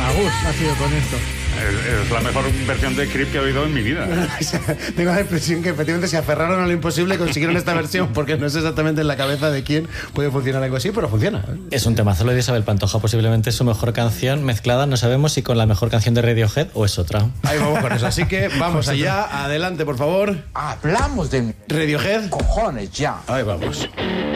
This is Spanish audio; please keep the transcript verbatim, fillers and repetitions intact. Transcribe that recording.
Agur, ha sido con esto. Es, es la mejor versión de Creep que he oído en mi vida. Tengo la impresión que efectivamente se aferraron a lo imposible y consiguieron esta versión, porque no es exactamente en la cabeza de quién puede funcionar algo así, pero funciona. Es un temazo lo de Isabel Pantoja, posiblemente su mejor canción mezclada, no sabemos si con la mejor canción de Radiohead o es otra. Ahí vamos con eso, así que vamos allá, adelante por favor. Hablamos de Radiohead. cojones ya. Ahí vamos.